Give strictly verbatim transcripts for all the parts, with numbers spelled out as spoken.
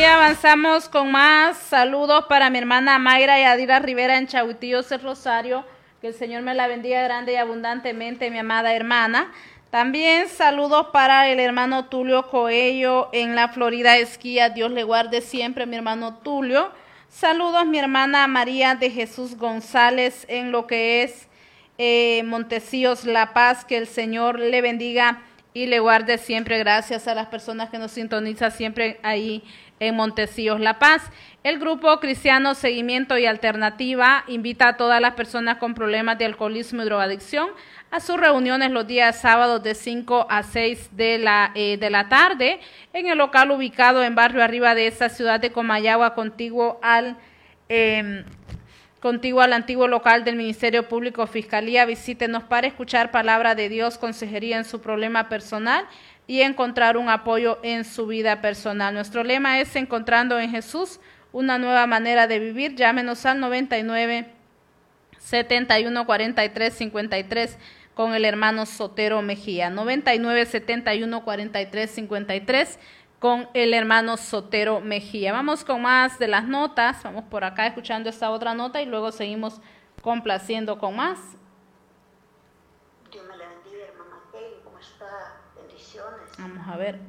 avanzamos con más saludos para mi hermana Mayra y Adira Rivera en Chahuitillos el Rosario. Que el Señor me la bendiga grande y abundantemente, mi amada hermana. También saludos para el hermano Tulio Coello en la Florida Esquía. Dios le guarde siempre, mi hermano Tulio. Saludos mi hermana María de Jesús González en lo que es eh, Montecillos, La Paz. Que el Señor le bendiga y le guarde siempre. Gracias a las personas que nos sintonizan siempre ahí en Montecillos, La Paz. El grupo cristiano Seguimiento y Alternativa invita a todas las personas con problemas de alcoholismo y drogadicción a sus reuniones los días sábados de cinco a seis de la, eh, de la tarde en el local ubicado en Barrio Arriba de esa ciudad de Comayagua, contiguo al, eh, contiguo al antiguo local del Ministerio Público Fiscalía. Visítenos para escuchar palabra de Dios, consejería en su problema personal y encontrar un apoyo en su vida personal. Nuestro lema es Encontrando en Jesús una nueva manera de vivir. Llámenos al noventa y nueve, setenta y uno, cuarenta y tres, cincuenta y tres con el hermano Sotero Mejía. noventa y nueve, setenta y uno, cuarenta y tres, cincuenta y tres con el hermano Sotero Mejía. Vamos con más de las notas. Vamos por acá escuchando esta otra nota y luego seguimos complaciendo con más. Dios me la bendiga, hermana Kelly. ¿Cómo está? Bendiciones. Vamos a ver.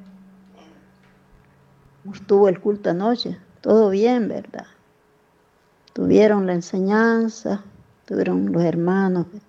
¿Cómo estuvo el culto anoche? Todo bien, ¿verdad? Tuvieron la enseñanza, tuvieron los hermanos, ¿verdad?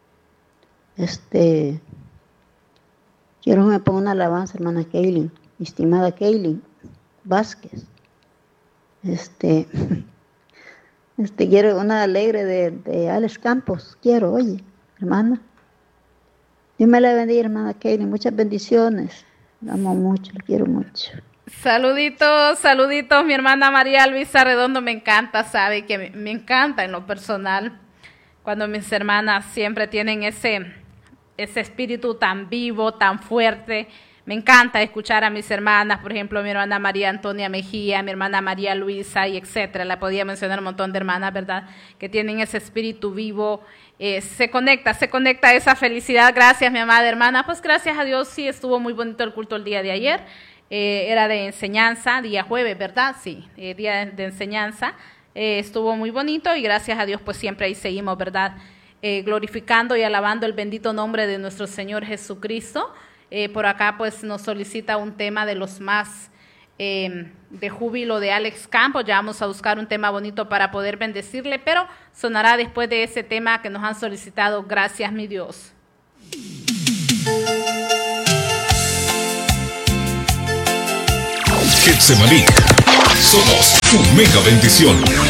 Este, quiero que me ponga una alabanza, hermana Kaylin, mi estimada Kaylin Vázquez. Este, este, quiero una alegre de, de Alex Campos, quiero, oye, hermana. Dios me la bendiga, hermana Kaylin, muchas bendiciones. La amo mucho, la quiero mucho. Saluditos, saluditos, mi hermana María Luisa Redondo, me encanta, sabe que me, me encanta en lo personal, cuando mis hermanas siempre tienen ese, ese espíritu tan vivo, tan fuerte. Me encanta escuchar a mis hermanas, por ejemplo, mi hermana María Antonia Mejía, mi hermana María Luisa y etcétera. La podía mencionar un montón de hermanas, ¿verdad?, que tienen ese espíritu vivo. Eh, se conecta, se conecta esa felicidad. Gracias, mi amada hermana. Pues gracias a Dios, sí, estuvo muy bonito el culto el día de ayer. Eh, era de enseñanza, día jueves, ¿verdad? Sí, eh, día de enseñanza. Eh, estuvo muy bonito y gracias a Dios, pues siempre ahí seguimos, ¿verdad? Eh, glorificando y alabando el bendito nombre de nuestro Señor Jesucristo. Eh, por acá, pues, nos solicita un tema de los más eh, de júbilo de Alex Campos. Ya vamos a buscar un tema bonito para poder bendecirle, pero sonará después de ese tema que nos han solicitado. Gracias, mi Dios. Getsemaní, somos tu mega bendición.